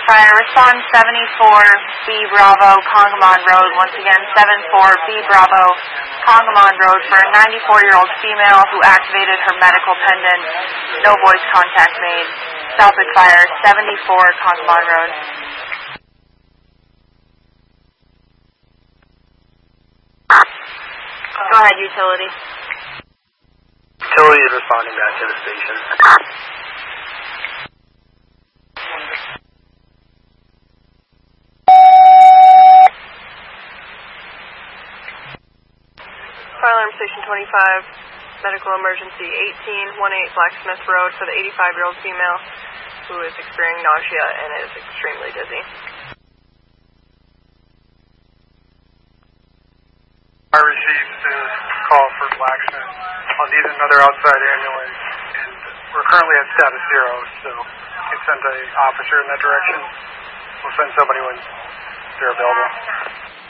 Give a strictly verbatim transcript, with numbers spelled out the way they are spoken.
Fire, respond seventy-four B Bravo, Congamon Road. Once again, seventy-four B Bravo, Congamon Road for a ninety-four-year-old female who activated her medical pendant. No voice contact made. Southwick Fire, seventy-four Congamon Road. Go ahead, utility. Utility is responding back to the station. Fire alarm station twenty-five, medical emergency eighteen eighteen Blacksmith Road for the eighty-five-year-old female who is experiencing nausea and is extremely dizzy. I received a call for Blacksmith. I'll need another outside ambulance, and we're currently at status zero, so you can send an officer in that direction. We'll send somebody when they're available.